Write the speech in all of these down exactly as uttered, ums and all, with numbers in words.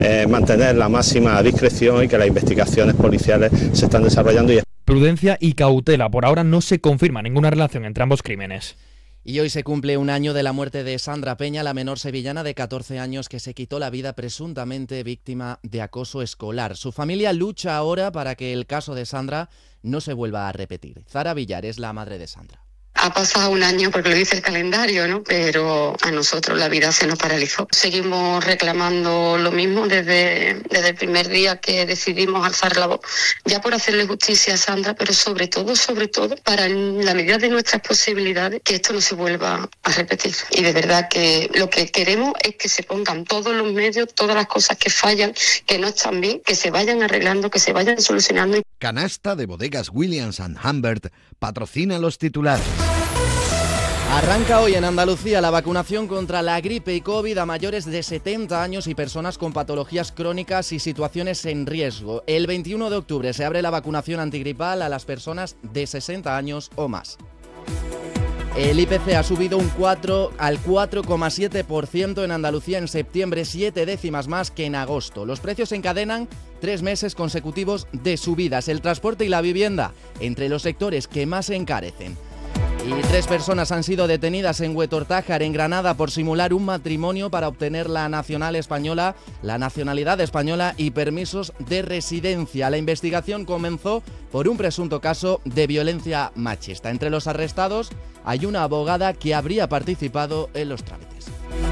Eh, mantener la máxima discreción y que las investigaciones policiales se están desarrollando. Y... Prudencia y cautela. Por ahora no se confirma ninguna relación entre ambos crímenes. Y hoy se cumple un año de la muerte de Sandra Peña, la menor sevillana de catorce años que se quitó la vida presuntamente víctima de acoso escolar. Su familia lucha ahora para que el caso de Sandra no se vuelva a repetir. Zara Villar es la madre de Sandra. Ha pasado un año porque lo dice el calendario, ¿no? Pero a nosotros la vida se nos paralizó. Seguimos reclamando lo mismo desde, desde el primer día que decidimos alzar la voz, ya por hacerle justicia a Sandra, pero sobre todo, sobre todo, para en la medida de nuestras posibilidades, que esto no se vuelva a repetir. Y de verdad que lo que queremos es que se pongan todos los medios, todas las cosas que fallan, que no están bien, que se vayan arreglando, que se vayan solucionando. Canasta de Bodegas Williams and Humbert patrocina los titulares. Arranca hoy en Andalucía la vacunación contra la gripe y COVID a mayores de setenta años y personas con patologías crónicas y situaciones en riesgo. El veintiuno de octubre se abre la vacunación antigripal a las personas de sesenta años o más. El I P C ha subido un cuatro al cuatro coma siete por ciento en Andalucía en septiembre, siete décimas más que en agosto. Los precios encadenan tres meses consecutivos de subidas. El transporte y la vivienda entre los sectores que más se encarecen. Y tres personas han sido detenidas en Huetortájar, en Granada, por simular un matrimonio para obtener la nacional española, la nacionalidad española y permisos de residencia. La investigación comenzó por un presunto caso de violencia machista. Entre los arrestados hay una abogada que habría participado en los trámites.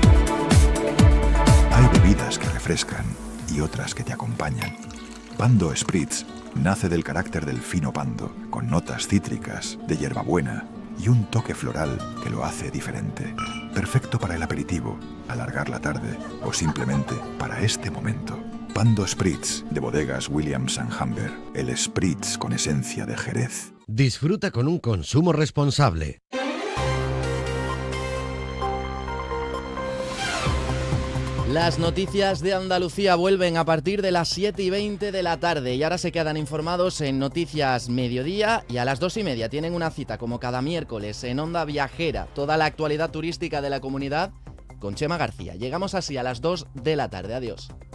Hay bebidas que refrescan y otras que te acompañan. Pando Spritz nace del carácter del fino pando, con notas cítricas, de hierbabuena y un toque floral que lo hace diferente. Perfecto para el aperitivo, alargar la tarde o simplemente para este momento. Pando Spritz de Bodegas Williams and Humbert. El Spritz con esencia de Jerez. Disfruta con un consumo responsable. Las noticias de Andalucía vuelven a partir de las siete y veinte de la tarde y ahora se quedan informados en Noticias Mediodía y a las dos y media tienen una cita como cada miércoles en Onda Viajera, toda la actualidad turística de la comunidad con Chema García. Llegamos así a las dos de la tarde. Adiós.